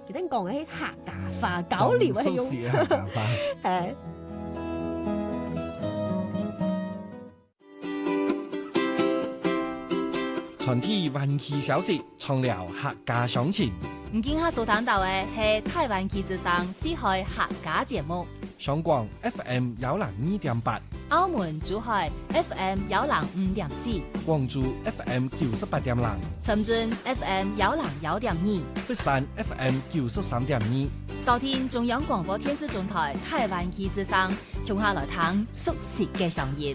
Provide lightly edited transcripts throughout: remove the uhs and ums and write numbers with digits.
佢哋講嘅係客家話，交流係用客家話。 係。 全體灣區小食，創了客家鄉情。 唔見下所談到嘅係台灣旗子上四海客家節目， 香港 FM 102.8， 澳門珠海 FM 105.4， 廣州 FM 98.0， 深圳 FM 101.2， 佛山 FM 93.2。 收聽中央廣播電視總台台灣旗子上，向下來聽熟悉嘅聲音。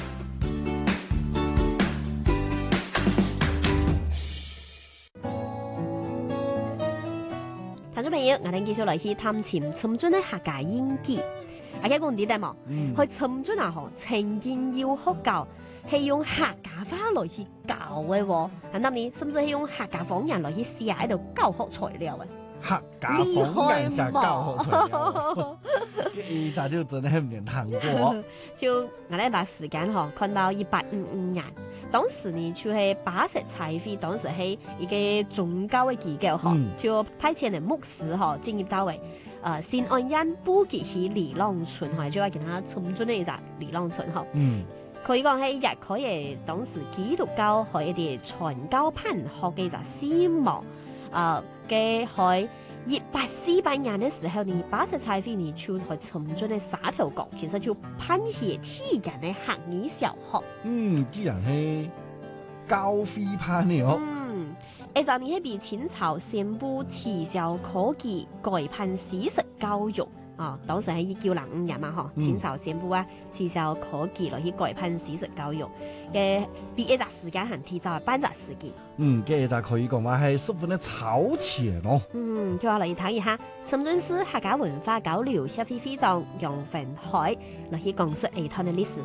聽眾朋友，我哋繼續來去探尋尋尊嘅客家演技。阿家講啲得冇？去尋尊啊，嗬，情見要學教，係用客家話來去教嘅喎。咁當然，甚至係用客家方言來去寫喺度教學材料嘅。 客家方言寫教學材料，呢扎就真係唔連聽過。 就我哋把時間嗬看到1855年，當時呢就係巴石財會，當時係一個宗教嘅機構嗬，就派遣嘅牧師嗬進入到位。新安縣布吉市李浪村嗬，就話叫他尋尊呢一隻李浪村嗬。可以講係日可以當時基督教和一啲傳教貧學嘅就希望嘅喺1848年嘅時候呢，巴石財會呢就喺尋尊嘅沙頭角，其實就攀協體人嘅客語小學。 既然係教飛攀嘅哦。 一就呢係被清朝宣布取消科技改判史實教育啊，當時係1905年嘛嗬，清朝宣布啊取消科技來去改判史實教育嘅，比一隻時間還提早半隻時間。 嘅就可以講話係十分的超前咯。 就話嚟睇一下，深圳市客家文化交流協會會長楊文海來去講述呢段嘅歷史。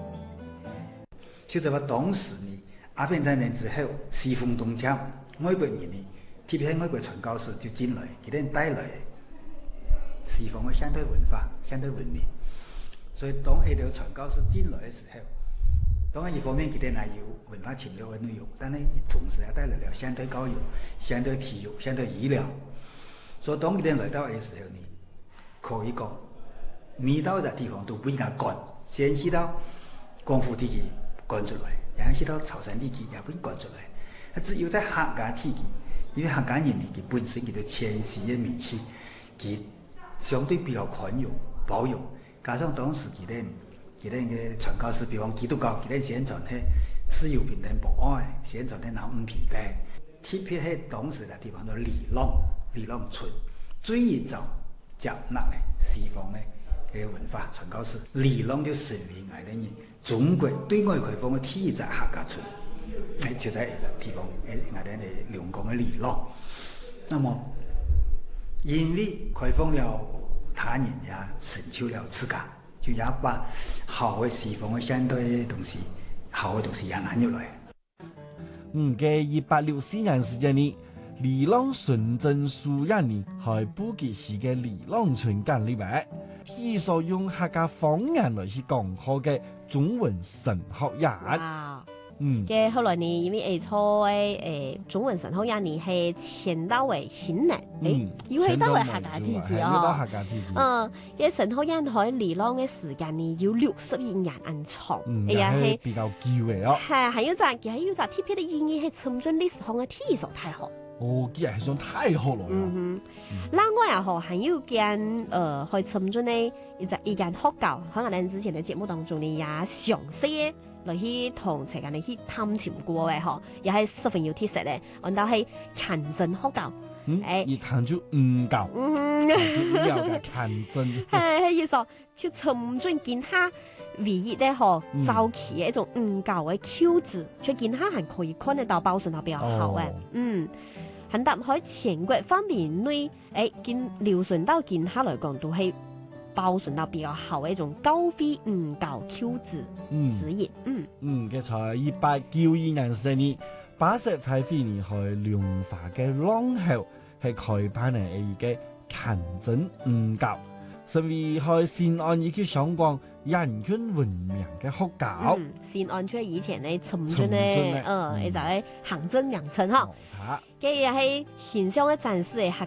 就在話當時呢，鴉片戰爭之後，西風東降。外國人呢，特別係外國傳教士就進來，佢哋帶來西方嘅相對文化、相對文明。所以當呢條傳教士進來嘅時候，當然一方面佢哋係有文化潛流嘅內容，但係同時又帶來了相對教育、相對體育、相對醫療。所以當佢哋來到嘅時候呢，可以講每到一個地方都不應該趕，先去到廣府地區趕出來，然後去到潮汕地區也不應趕出來。只有在客家地區，因為客家人民佢本身佢哋遷徙嘅民氣，佢相對比較寬容包容，加上當時佢哋嘅傳教士，比方基督教，佢哋宣傳係自由平等博愛，宣傳係人唔平等。特別係當時嘅地方叫李浪村，最早接納嘅西方嘅文化傳教士，李浪就成為我哋中國對外開放嘅第一隻客家村。就在一個地方，我哋嘅兩廣嘅李浪。那麼因為開放了，他人也成就了自家，就也把好嘅西方嘅相對東西，好嘅東西也拿入來。 嘅1864年時間呢，李浪純正書院呢係布吉市嘅李浪村建立嘅，第一所用客家方言來去講課嘅中文神學院。 嘅後來呢，因為錯嘅中文神學院呢係遷到為新南，又係到為客家地區啊。嘅神學院喺李浪嘅時間呢要61年咁長， 係比較久嘅哦。 係，還有就係有特別嘅意義係尋尊歷史上嘅第一所大學。 既然係算太好咯。 另外啊，還有間去尋尊呢一間學校，可能你之前嘅節目當中呢也詳細來去同齊人哋去探尋過嘅嗬，也係十分有特色咧。按到係勤政學校， 而探就唔夠，有嘅勤政係意思，就尋尊見下唯一咧嗬，早期嘅一種唔夠嘅構字，就見下係可以看得到保存得比較好嘅，很搭喺全國方面內，見流傳到見下來講都係保存到比較好嘅一種高飛唔夠構字字業， 嘅在1892年時呢，巴石財會呢係良華嘅浪後係開辦嘅一個勤政唔夠，成為喺新安以及香港人權聞名嘅學校。 新安區以前咧尋尊咧，就係行政名稱嗬，嘅又係現象嘅展示嘅客